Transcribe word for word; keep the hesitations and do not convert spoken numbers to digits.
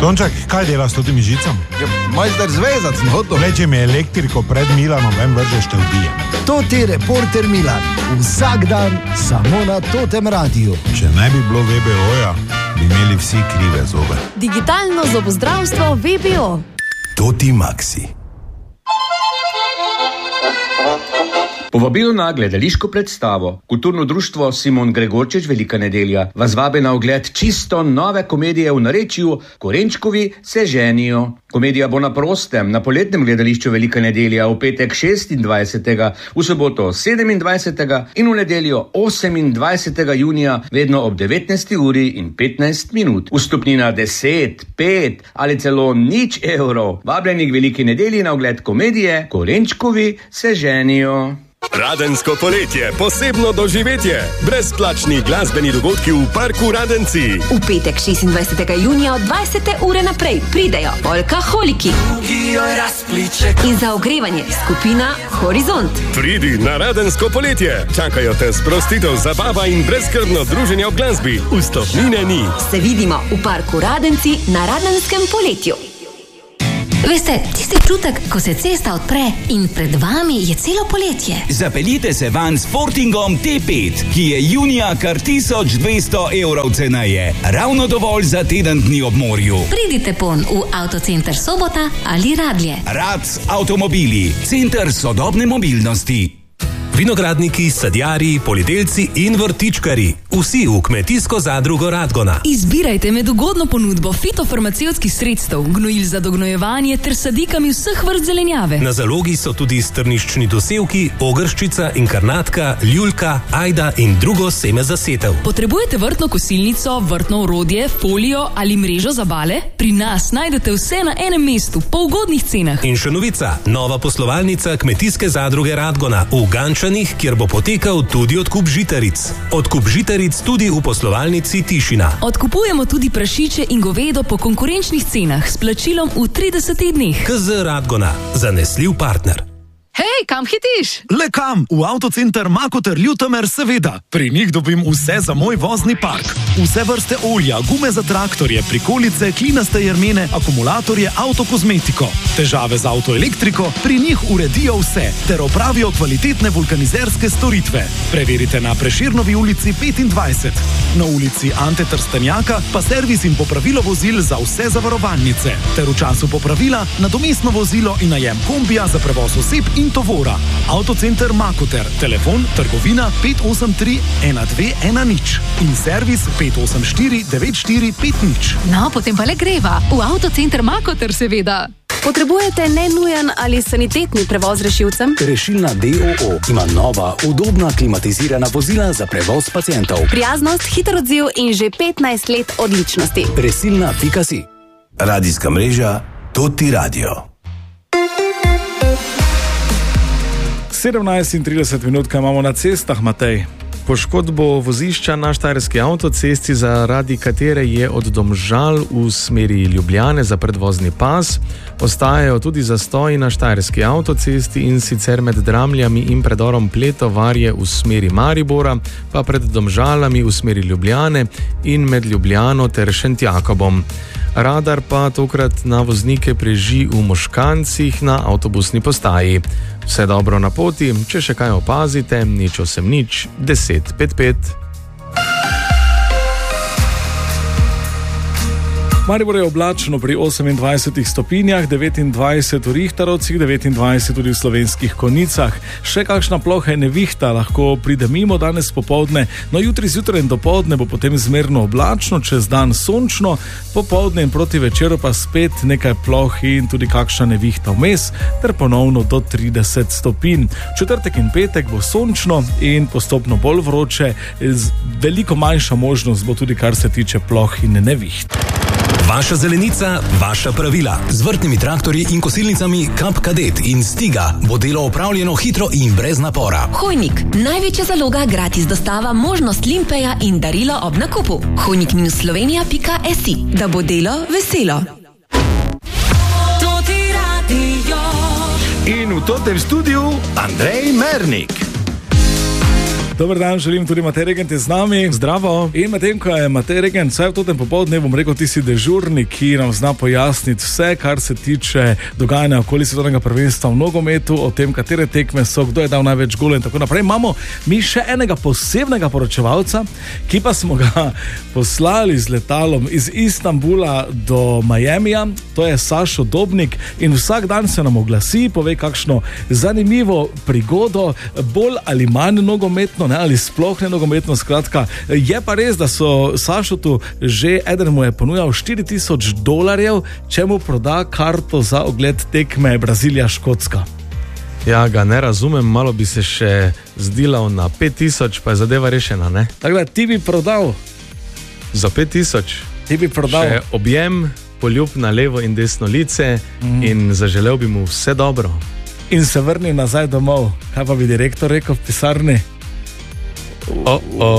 Tonček, kaj delaš s totimi žicami? Ja, majster zvezac, no to. Leče mi elektriko pred Milanom, vem vržeš, te ubijem. To ti reporter Milan, vsak dan samo na Totem radiju. Če ne bi bilo V B O-ja, bi imeli vsi krive zobe. Digitalno zobozdravstvo V B O. Toti Maxi. Povabilo na gledališko predstavo. Kulturno društvo Simon Gregorčič Velika nedelja vas vabi na ogled čisto nove komedije v narečju Korenčkovi se ženijo. Komedija bo na prostem, na poletnem gledališču Velika nedelja v petek šestindvajsetega, v soboto sedemindvajsetega in v nedeljo osemindvajsetega junija, vedno ob devetnajsti uri in petnajst minut. Vstopnina deset, pet ali celo nič evrov. Vabljeni k Veliki nedelji na ogled komedije Korenčkovi se ženijo. Radensko poletje, posebno doživetje. Brezplačni glasbeni dogodki v Parku Radenci. V petek šestindvajsetega junija od dvajsete ure naprej pridejo Folkaholiki in za ogrevanje skupina Horizont. Pridi na Radensko poletje. Čakajo te sprostitev, zabava in brezskrbno druženje ob glasbi. Vstopnine ni. Se vidimo v Parku Radenci na Radenskem poletju. Veste, tisti čutek, ko se cesta odpre in pred vami je celo poletje. Zapeljite se van s Sportingom T pet, ki je junija kar tisoč dvesto evrov ceneje. Ravno dovolj za teden dni ob morju. Pridite pon v Avtocenter Sobota ali Radlje. Rac avtomobili, center sodobne mobilnosti. Vinogradniki, sadjarji, poljedelci in vrtičkari. Vsi v kmetijsko zadrugo Radgona. Izbirajte med ugodno ponudbo fitofarmacevtskih sredstev, gnojil za dognojevanje ter sadikami vseh vrst zelenjave. Na zalogi so tudi strniščni dosevki, ogrščica, inkarnatka, ljuljka, ajda in drugo seme za setev. Potrebujete vrtno kosilnico, vrtno orodje, folijo ali mrežo za bale? Pri nas najdete vse na enem mestu, po ugodnih cenah. In še novica, nova poslovalnica kmetijske zadruge Radgona v Gančanih, kjer bo potekal tudi odkup žitaric. Odkup žitaric tudi v poslovalnici Tišina. Odkupujemo tudi prašiče in govedo po konkurenčnih cenah s plačilom v tridesetih dneh. K Z Radgona, zanesljiv partner. Hej, kam hitiš? Le kam? V Avtocenter Makoter Ljutomer, seveda. Pri njih dobim vse za moj vozni park. Vse vrste olja, gume za traktorje, prikolice, klinaste jermene, akumulatorje, avtokozmetiko. Težave z avtoelektriko, pri njih uredijo vse, ter opravijo kvalitetne vulkanizerske storitve. Preverite na Prešernovi ulici petindvajset. Na ulici Ante Trstenjaka pa servis in popravilo vozil za vse zavarovalnice. Ter v času popravila nadomestno vozilo in najem kombija za prevoz oseb in tovora. Avtocenter Makoter, telefon trgovina pet osem tri ena dve ena nič in servis pet osem štiri devet štiri pet nič. No, potem pa le greva. V Avtocenter Makoter, seveda. Potrebujete nenujen ali sanitetni prevoz rešilcem? Rešilna D O O ima nova, udobna, klimatizirana vozila za prevoz pacientov. Prijaznost, hiter odziv in že petnajst let odličnosti. Resilna pika si. Radijska mreža Toti Radio. sedemnajst in trideset minut imamo na cestah, Matej. Poškodbo vozišča na štajerski avtocesti, zaradi katere je od Domžal v smeri Ljubljane za predvozni pas, ostajajo tudi zastoji na štajerski avtocesti, in sicer med Dramljami in predorom Pletovarje v smeri Maribora, pa pred Domžalami v smeri Ljubljane in med Ljubljano ter Šentjakobom. Radar pa tokrat na voznike preži v Moškancih na avtobusni postaji. Vse dobro na poti, če še kaj opazite, nič osem nič, deset pet pet. Maribor je oblačno pri osemindvajsetih stopinjah, devetindvajset v Richterovcih, devetindvajset tudi v Slovenskih Konjicah. Še kakšna ploha nevihta lahko pride mimo danes popoldne, no jutri zjutraj in dopoldne bo potem zmerno oblačno, čez dan sončno, popoldne in proti večeru pa spet nekaj ploh in tudi kakšna nevihta vmes, ter ponovno do trideset stopinj. Četrtek in petek bo sončno in postopno bolj vroče, z veliko manjša možnost bo tudi kar se tiče ploh in neviht. Vaša zelenica, vaša pravila. Z vrtnimi traktorji in kosilnicami Kap Kadet in Stiga bo delo opravljeno hitro in brez napora. Hojnik, največja zaloga, gratis dostava, možnost limpeja in darilo ob nakupu. hojnik minus slovenija pika si, da bo delo veselo. In v totem studiu Andrej Mernik. Dober dan, želim tudi Matej Regent je z nami. Zdravo. In medtem, ko je Matej Regent vsaj v totem popoldne, bom rekel, ti si dežurni, ki nam zna pojasniti vse, kar se tiče dogajanja okoli svetovnega prvenstva v nogometu, o tem, katere tekme so, kdo je dal največ golov in tako naprej. Imamo mi še enega posebnega poročevalca, ki pa smo ga poslali z letalom iz Istanbula do Miamija, to je Sašo Dobnik in vsak dan se nam oglasi, pove kakšno zanimivo prigodo, bolj ali manj nogometno, ne, ali sploh ne nogometno, skratka. Je pa res, da so Sašotu že eden mu je ponujal štiri tisoč dolarjev, če mu proda karto za ogled tekme Brazilija-Škotska. Ja, ga ne razumem, malo bi se še zdilal na pet tisoč, pa je zadeva rešena, ne? Tako da ti bi prodal. Za pet tisoč? Ti bi prodal. Še objem, poljub na levo in desno lice mm. in zaželel bi mu vse dobro. In se vrnil nazaj domov. Kaj pa bi direktor rekel v pisarni? Oh, oh.